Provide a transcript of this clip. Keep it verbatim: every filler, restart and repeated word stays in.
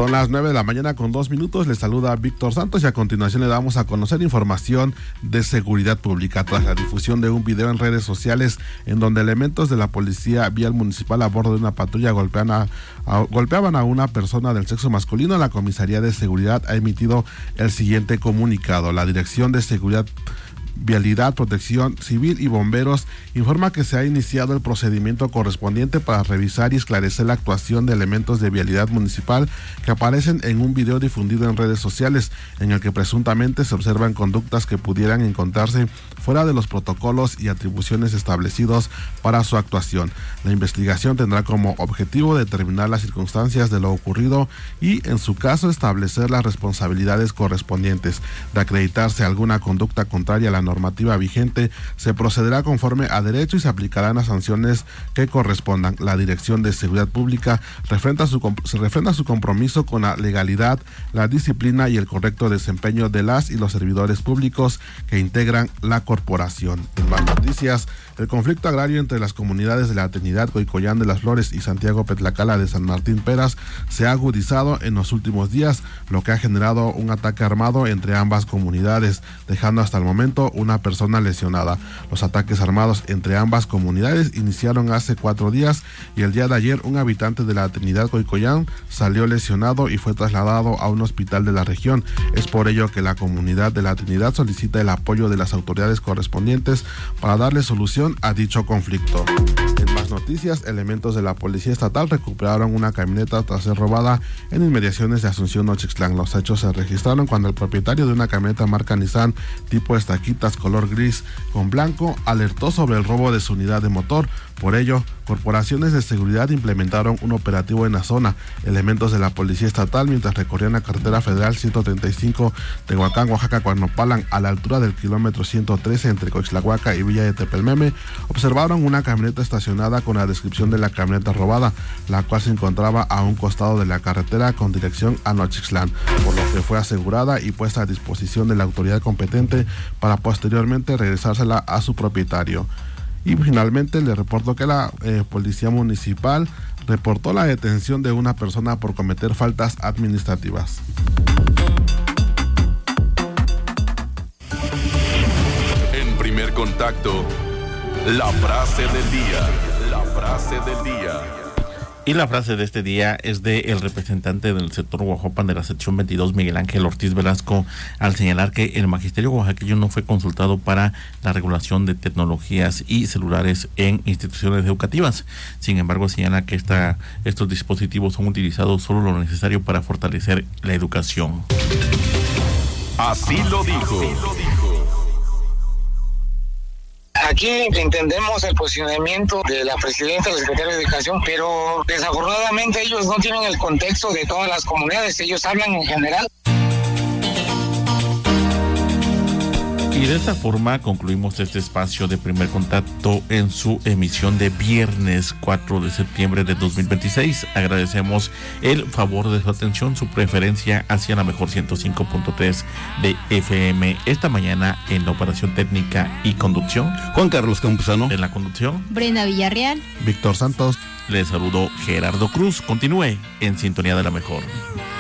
Son las nueve de la mañana con dos minutos. Les saluda Víctor Santos y a continuación le damos a conocer información de seguridad pública tras la difusión de un video en redes sociales en donde elementos de la policía vial municipal a bordo de una patrulla golpean a, a, golpeaban a una persona del sexo masculino. La Comisaría de Seguridad ha emitido el siguiente comunicado. La Dirección de Seguridad Vialidad, Protección Civil y Bomberos informa que se ha iniciado el procedimiento correspondiente para revisar y esclarecer la actuación de elementos de vialidad municipal que aparecen en un video difundido en redes sociales en el que presuntamente se observan conductas que pudieran encontrarse fuera de los protocolos y atribuciones establecidos para su actuación. La investigación tendrá como objetivo determinar las circunstancias de lo ocurrido y, en su caso, establecer las responsabilidades correspondientes. De acreditarse alguna conducta contraria a la normativa vigente, se procederá conforme a derecho y se aplicarán las sanciones que correspondan. La Dirección de Seguridad Pública refrenda su, se refrenda su compromiso con la legalidad, la disciplina y el correcto desempeño de las y los servidores públicos que integran la corporación. En más noticias, el conflicto agrario entre las comunidades de la Trinidad Coicoyán de las Flores y Santiago Petlacala de San Martín Peras se ha agudizado en los últimos días, lo que ha generado un ataque armado entre ambas comunidades, dejando hasta el momento una persona lesionada. Los ataques armados entre ambas comunidades iniciaron hace cuatro días y el día de ayer un habitante de la Trinidad Coicoyán salió lesionado y fue trasladado a un hospital de la región. Es por ello que la comunidad de la Trinidad solicita el apoyo de las autoridades correspondientes para darle solución a dicho conflicto. En más noticias, elementos de la Policía Estatal recuperaron una camioneta tras ser robada en inmediaciones de Asunción Nochixtlán. Los hechos se registraron cuando el propietario de una camioneta marca Nissan tipo estaquitas color gris con blanco alertó sobre el robo de su unidad de motor. Por ello, corporaciones de seguridad implementaron un operativo en la zona. Elementos de la Policía Estatal, mientras recorrían la carretera federal ciento treinta y cinco Tehuacán, Oaxaca, Cuernopalan, a la altura del kilómetro ciento trece entre Coixtlahuaca y Villa de Tepelmeme, observaron una camioneta estacionada con la descripción de la camioneta robada, la cual se encontraba a un costado de la carretera con dirección a Nochixtlán, por lo que fue asegurada y puesta a disposición de la autoridad competente para posteriormente regresársela a su propietario. Y finalmente le reporto que la eh, Policía Municipal reportó la detención de una persona por cometer faltas administrativas. En Primer Contacto, la frase del día. La frase del día. Y la frase de este día es de el representante del sector Huajuapan de la sección veintidós, Miguel Ángel Ortiz Velasco, al señalar que el magisterio oaxaqueño no fue consultado para la regulación de tecnologías y celulares en instituciones educativas. Sin embargo, señala que esta, estos dispositivos son utilizados solo lo necesario para fortalecer la educación. Así lo dijo. Así lo dijo. Aquí entendemos el posicionamiento de la presidenta, la secretaria de Educación, pero desafortunadamente ellos no tienen el contexto de todas las comunidades, ellos hablan en general. Y de esta forma concluimos este espacio de Primer Contacto en su emisión de viernes cuatro de septiembre de dos mil veintiséis. Agradecemos el favor de su atención, su preferencia hacia la mejor ciento cinco punto tres de F M. Esta mañana en la operación técnica y conducción, Juan Carlos Campuzano. En la conducción, Brenda Villarreal. Víctor Santos. Les saludó Gerardo Cruz. Continúe en sintonía de la mejor.